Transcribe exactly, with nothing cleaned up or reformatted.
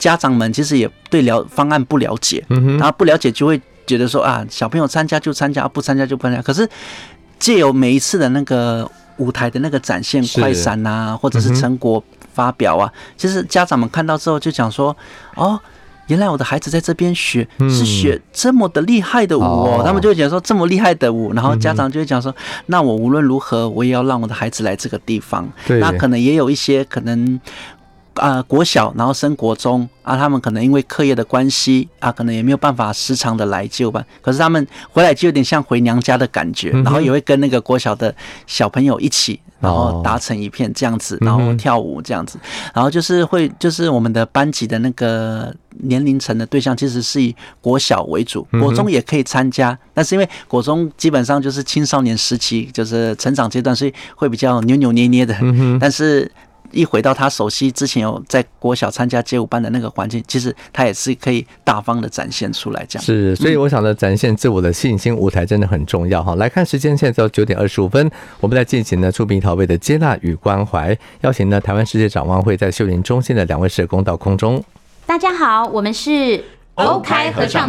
家长们其实也对了方案不了解，然后不了解就会觉得说啊，小朋友参加就参加，不参加就不参加。可是借由每一次的那个舞台的那个展现，快闪啊，或者是成果发表啊，其实家长们看到之后就讲说，哦。原来我的孩子在这边学是学这么的厉害的舞哦，他们就会讲说这么厉害的舞，然后家长就会讲说，那我无论如何我也要让我的孩子来这个地方。那可能也有一些可能啊、呃、国小然后升国中啊，他们可能因为课业的关系啊，可能也没有办法时常的来就吧。可是他们回来就有点像回娘家的感觉，然后也会跟那个国小的小朋友一起。然后打成一片这样子，然后跳舞这样子，然后就是会就是我们的班级的那个年龄层的对象其实是以国小为主，国中也可以参加，但是因为国中基本上就是青少年时期，就是成长阶段，所以会比较扭扭捏捏的，但是。一回到他熟悉之前有在国小参加街舞班的那个环境，其实他也是可以大方的展现出来这样。 是，所以我想呢，展现自我的信心，舞台真的很重要哈。来看时间，现在到九点二十五分，我们在进行呢触屏调味的接纳与关怀，邀请呢台湾世界展望会在秀林中心的两位社工到空中。 大家好，我们是欧开合唱